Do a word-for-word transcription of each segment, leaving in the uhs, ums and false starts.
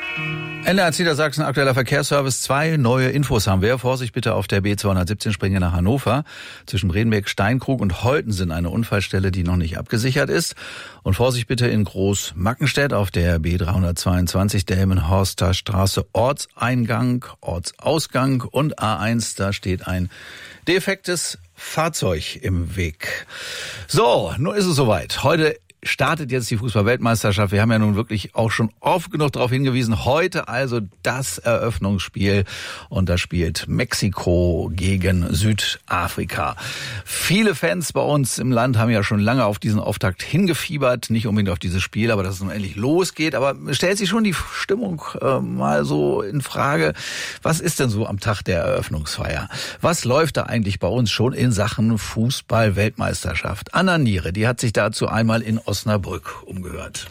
N D R Niedersachsen, aktueller Verkehrsservice. Zwei neue Infos haben wir. Vorsicht bitte auf der B zweihundertsiebzehn Springe nach Hannover. Zwischen Bredenbeck, Steinkrug und Holten sind eine Unfallstelle, die noch nicht abgesichert ist. Und Vorsicht bitte in Groß-Mackenstedt auf der B dreihundertzweiundzwanzig, Delmenhorster Straße, Ortseingang, Ortsausgang und A eins. Da steht ein defektes Fahrzeug im Weg. So, nun ist es soweit. Heute startet jetzt die Fußball-Weltmeisterschaft. Wir haben ja nun wirklich auch schon oft genug darauf hingewiesen. Heute also das Eröffnungsspiel und da spielt Mexiko gegen Südafrika. Viele Fans bei uns im Land haben ja schon lange auf diesen Auftakt hingefiebert. Nicht unbedingt auf dieses Spiel, aber dass es nun endlich losgeht. Aber stellt sich schon die Stimmung äh, mal so in Frage. Was ist denn so am Tag der Eröffnungsfeier? Was läuft da eigentlich bei uns schon in Sachen Fußball-Weltmeisterschaft? Anna Niere, die hat sich dazu einmal in Osnabrück umgehört.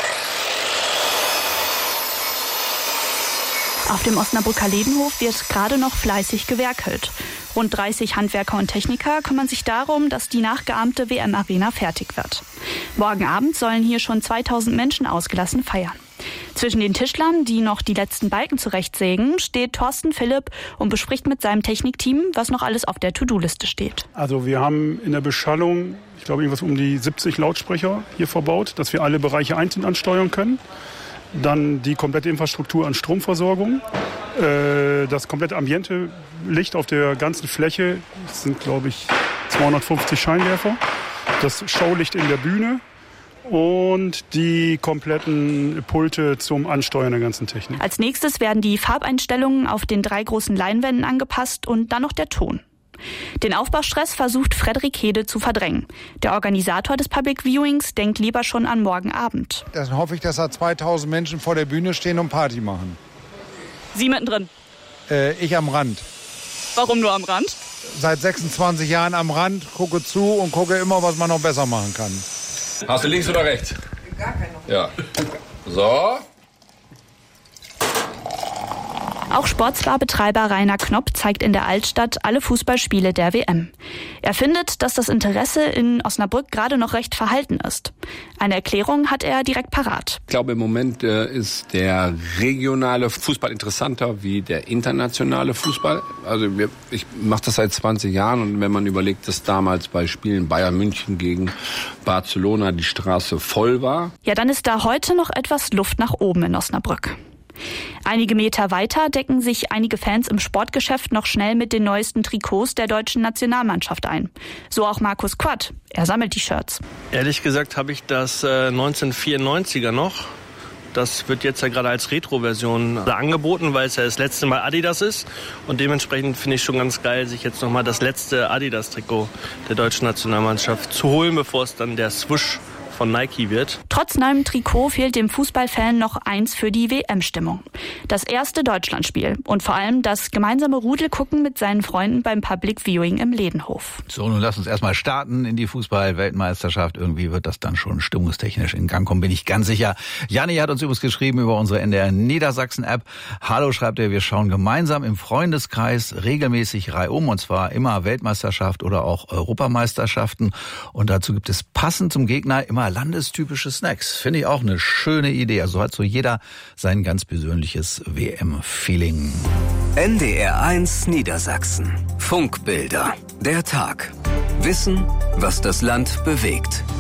Auf dem Osnabrücker Ledenhof wird gerade noch fleißig gewerkelt. Rund dreißig Handwerker und Techniker kümmern sich darum, dass die nachgeahmte W M-Arena fertig wird. Morgen Abend sollen hier schon zweitausend Menschen ausgelassen feiern. Zwischen den Tischlern, die noch die letzten Balken zurechtsägen, steht Thorsten Philipp und bespricht mit seinem Technikteam, was noch alles auf der To-Do-Liste steht. Also wir haben in der Beschallung, ich glaube, irgendwas um die siebzig Lautsprecher hier verbaut, dass wir alle Bereiche einzeln ansteuern können. Dann die komplette Infrastruktur an Stromversorgung. Das komplette Ambiente Licht auf der ganzen Fläche, das sind, glaube ich, zweihundertfünfzig Scheinwerfer. Das Showlicht in der Bühne. Und die kompletten Pulte zum Ansteuern der ganzen Technik. Als nächstes werden die Farbeinstellungen auf den drei großen Leinwänden angepasst und dann noch der Ton. Den Aufbaustress versucht Frederik Hede zu verdrängen. Der Organisator des Public Viewings denkt lieber schon an morgen Abend. Dann hoffe ich, dass da zweitausend Menschen vor der Bühne stehen und Party machen. Sie mittendrin? Äh, ich am Rand. Warum nur am Rand? Seit sechsundzwanzig Jahren am Rand, gucke zu und gucke immer, was man noch besser machen kann. Hast du links oder rechts? Gar keine. Ja. So. Auch Sportsbarbetreiber Rainer Knopp zeigt in der Altstadt alle Fußballspiele der W M. Er findet, dass das Interesse in Osnabrück gerade noch recht verhalten ist. Eine Erklärung hat er direkt parat. Ich glaube, im Moment äh, ist der regionale Fußball interessanter wie der internationale Fußball. Also wir, ich mache das seit zwanzig Jahren und wenn man überlegt, dass damals bei Spielen Bayern München gegen Barcelona die Straße voll war. Ja, dann ist da heute noch etwas Luft nach oben in Osnabrück. Einige Meter weiter decken sich einige Fans im Sportgeschäft noch schnell mit den neuesten Trikots der deutschen Nationalmannschaft ein. So auch Markus Quatt. Er sammelt die Shirts. Ehrlich gesagt habe ich das äh, neunzehnhundertvierundneunziger noch. Das wird jetzt ja gerade als Retro-Version angeboten, weil es ja das letzte Mal Adidas ist. Und dementsprechend finde ich schon ganz geil, sich jetzt nochmal das letzte Adidas-Trikot der deutschen Nationalmannschaft zu holen, bevor es dann der Swoosh von Nike wird. Trotz neuem Trikot fehlt dem Fußballfan noch eins für die W M-Stimmung. Das erste Deutschlandspiel und vor allem das gemeinsame Rudelgucken mit seinen Freunden beim Public Viewing im Ledenhof. So, nun lass uns erstmal starten in die Fußball-Weltmeisterschaft. Irgendwie wird das dann schon stimmungstechnisch in Gang kommen, bin ich ganz sicher. Janni hat uns übrigens geschrieben über unsere N D R Niedersachsen-App. Hallo, schreibt er, wir schauen gemeinsam im Freundeskreis regelmäßig reihum, und zwar immer Weltmeisterschaft oder auch Europameisterschaften. Und dazu gibt es passend zum Gegner immer landestypische Snacks. Finde ich auch eine schöne Idee. Also hat so jeder sein ganz persönliches W M-Feeling. N D R eins Niedersachsen. Funkbilder. Der Tag. Wissen, was das Land bewegt.